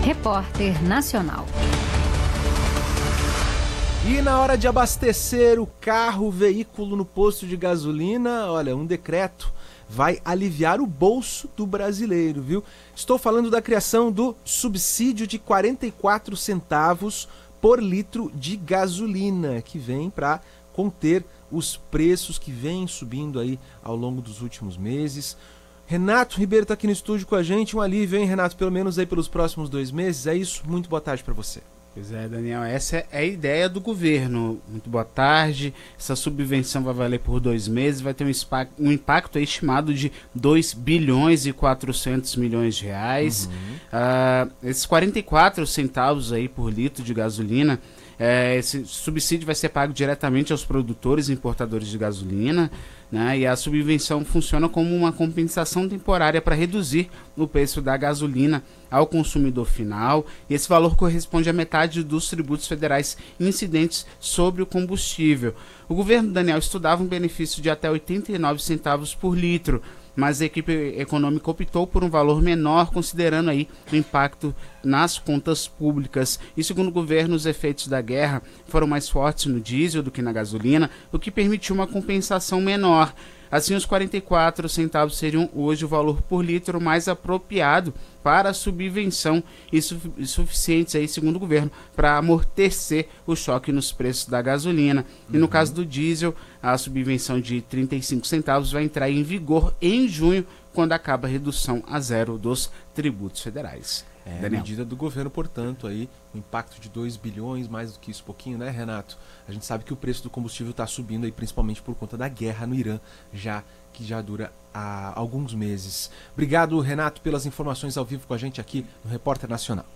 Repórter Nacional. E na hora de abastecer o carro, o veículo no posto de gasolina, olha, um decreto vai aliviar o bolso do brasileiro, viu? Estou falando da criação do subsídio de 44 centavos por litro de gasolina, que vem para conter os preços que vêm subindo aí ao longo dos últimos meses. Renato Ribeiro está aqui no estúdio com a gente, um alívio, hein, Renato? Pelo menos aí pelos próximos 2 meses, é isso? Muito boa tarde para você. Pois é, Daniel, essa é a ideia do governo. Muito boa tarde. Essa subvenção vai valer por 2 meses, vai ter um impacto estimado de 2 bilhões e 400 milhões de reais. Esses 44 centavos aí por litro de gasolina, esse subsídio vai ser pago diretamente aos produtores e importadores de gasolina, né? E a subvenção funciona como uma compensação temporária para reduzir o preço da gasolina ao consumidor final, e esse valor corresponde à metade dos tributos federais incidentes sobre o combustível. O governo, Daniel, estudava um benefício de até 89 centavos por litro, mas a equipe econômica optou por um valor menor, considerando aí o impacto nas contas públicas. E segundo o governo, os efeitos da guerra foram mais fortes no diesel do que na gasolina, o que permitiu uma compensação menor. Assim, os 44 centavos seriam hoje o valor por litro mais apropriado para a subvenção e suficientes, aí, segundo o governo, para amortecer o choque nos preços da gasolina. E no caso do diesel, a subvenção de 35 centavos vai entrar em vigor em junho, quando acaba a redução a zero dos tributos federais. A medida do governo, portanto, aí, um impacto de 2 bilhões, mais do que isso, pouquinho, né, Renato? A gente sabe que o preço do combustível está subindo aí, principalmente por conta da guerra no Irã, que já dura há alguns meses. Obrigado, Renato, pelas informações ao vivo com a gente aqui no Repórter Nacional.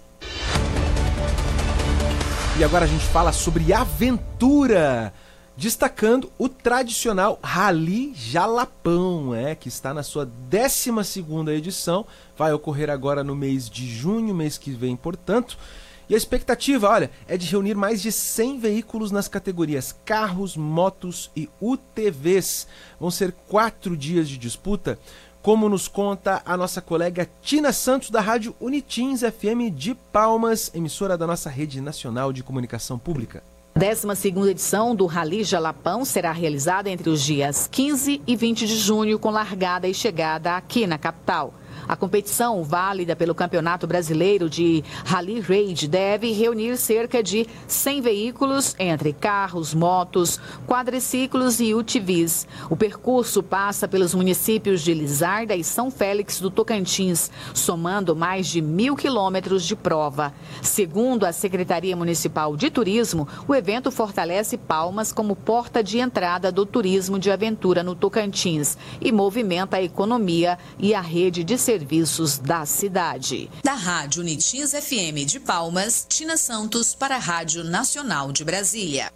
E agora a gente fala sobre aventura, destacando o tradicional Rally Jalapão, que está na sua 12ª edição, vai ocorrer agora no mês de junho, mês que vem, portanto. E a expectativa, olha, é de reunir mais de 100 veículos nas categorias carros, motos e UTVs. Vão ser 4 dias de disputa, como nos conta a nossa colega Tina Santos, da Rádio Unitins FM de Palmas, emissora da nossa Rede Nacional de Comunicação Pública. A 12ª edição do Rally Jalapão será realizada entre os dias 15 e 20 de junho, com largada e chegada aqui na capital. A competição, válida pelo Campeonato Brasileiro de Rally Raid, deve reunir cerca de 100 veículos entre carros, motos, quadriciclos e UTVs. O percurso passa pelos municípios de Lizarda e São Félix do Tocantins, somando mais de 1.000 quilômetros de prova. Segundo a Secretaria Municipal de Turismo, o evento fortalece Palmas como porta de entrada do turismo de aventura no Tocantins e movimenta a economia e a rede de serviços da cidade. Da Rádio Unitins FM de Palmas, Tina Santos para a Rádio Nacional de Brasília.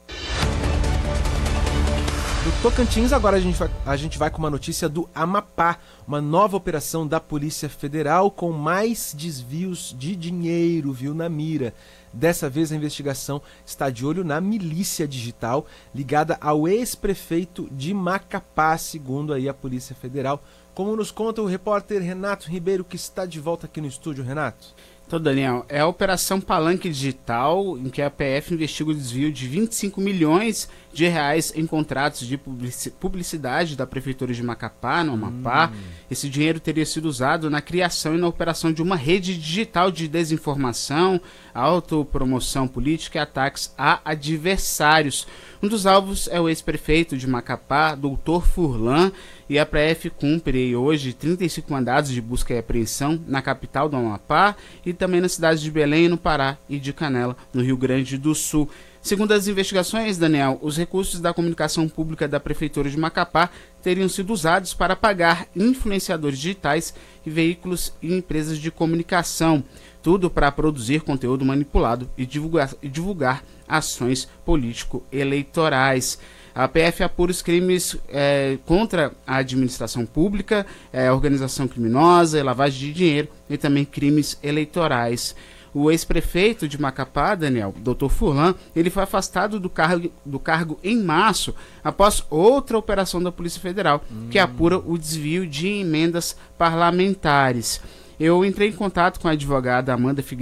Do Tocantins, agora a gente vai com uma notícia do Amapá, uma nova operação da Polícia Federal com mais desvios de dinheiro, viu, na mira. Dessa vez a investigação está de olho na milícia digital ligada ao ex-prefeito de Macapá, segundo aí a Polícia Federal. Como nos conta o repórter Renato Ribeiro, que está de volta aqui no estúdio. Renato. Então, Daniel, é a Operação Palanque Digital, em que a PF investiga o desvio de 25 milhões de reais em contratos de publicidade da Prefeitura de Macapá, no Amapá. Esse dinheiro teria sido usado na criação e na operação de uma rede digital de desinformação, autopromoção política e ataques a adversários. Um dos alvos é o ex-prefeito de Macapá, Doutor Furlan, e a PF cumpre hoje 35 mandados de busca e apreensão na capital do Amapá e também nas cidades de Belém, no Pará, e de Canela, no Rio Grande do Sul. Segundo as investigações, Daniel, os recursos da comunicação pública da Prefeitura de Macapá teriam sido usados para pagar influenciadores digitais e veículos e empresas de comunicação. Tudo para produzir conteúdo manipulado e divulgar ações político-eleitorais. A PF apura os crimes contra a administração pública, organização criminosa, lavagem de dinheiro e também crimes eleitorais. O ex-prefeito de Macapá, Daniel, Dr. Furlan, ele foi afastado do cargo em março, após outra operação da Polícia Federal, que apura o desvio de emendas parlamentares. Eu entrei em contato com a advogada Amanda Figueiredo